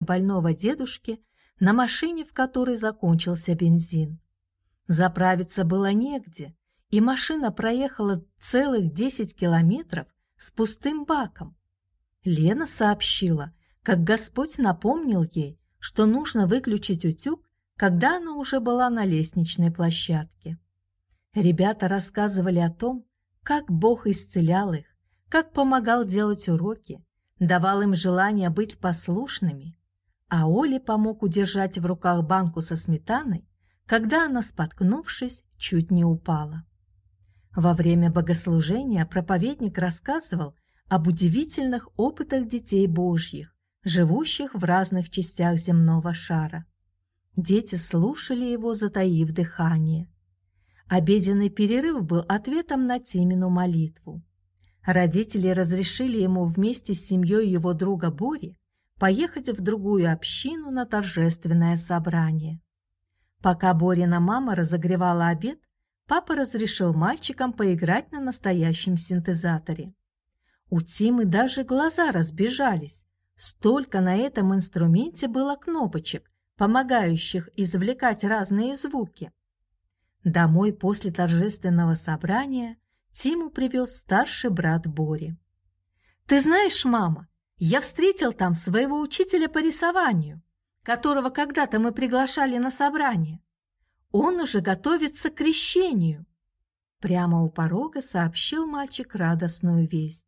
больного дедушки на машине, в которой закончился бензин. Заправиться было негде, и машина проехала целых 10 километров с пустым баком. Лена сообщила, как Господь напомнил ей, что нужно выключить утюг, когда она уже была на лестничной площадке. Ребята рассказывали о том, как Бог исцелял их, как помогал делать уроки, давал им желание быть послушными, а Оле помог удержать в руках банку со сметаной, когда она, споткнувшись, чуть не упала. Во время богослужения проповедник рассказывал об удивительных опытах детей Божьих, живущих в разных частях земного шара. Дети слушали его, затаив дыхание. Обеденный перерыв был ответом на Тимину молитву. Родители разрешили ему вместе с семьей его друга Бори поехать в другую общину на торжественное собрание. Пока Борина мама разогревала обед, папа разрешил мальчикам поиграть на настоящем синтезаторе. У Тимы даже глаза разбежались. Столько на этом инструменте было кнопочек, помогающих извлекать разные звуки. Домой после торжественного собрания Тиму привез старший брат Бори. «Ты знаешь, мама, я встретил там своего учителя по рисованию, которого когда-то мы приглашали на собрание. Он уже готовится к крещению», — прямо у порога сообщил мальчик радостную весть.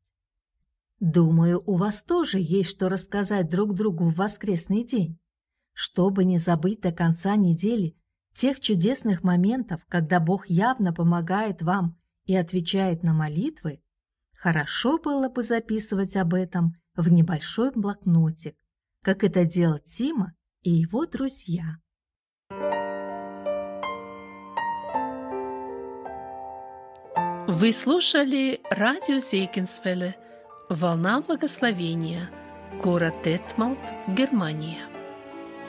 «Думаю, у вас тоже есть что рассказать друг другу в воскресный день. Чтобы не забыть до конца недели тех чудесных моментов, когда Бог явно помогает вам и отвечает на молитвы, хорошо было бы записывать об этом в небольшой блокнотик, как это делал Тима и его друзья». Вы слушали радио Зегенсвелле «Волна благословения», город Детмалт, Германия.